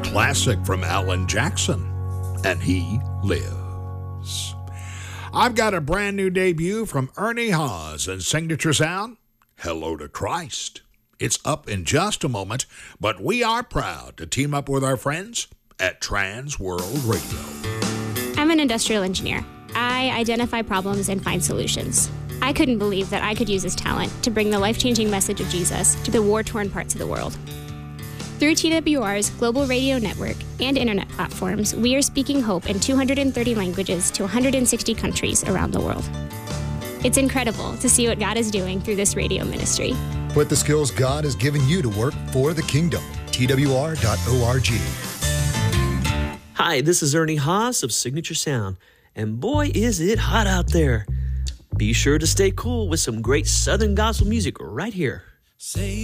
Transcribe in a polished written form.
classic from Alan Jackson, and He Lives. I've got a brand new debut from Ernie Haas and Signature Sound, Hello to Christ. It's up in just a moment, but we are proud to team up with our friends at Trans World Radio. I'm an industrial engineer. I identify problems and find solutions. I couldn't believe that I could use this talent to bring the life-changing message of Jesus to the war-torn parts of the world. Through TWR's global radio network and internet platforms, we are speaking hope in 230 languages to 160 countries around the world. It's incredible to see what God is doing through this radio ministry. Put the skills God has given you to work for the kingdom. TWR.org. Hi, this is Ernie Haas of Signature Sound, and boy, is it hot out there. Be sure to stay cool with some great Southern gospel music right here.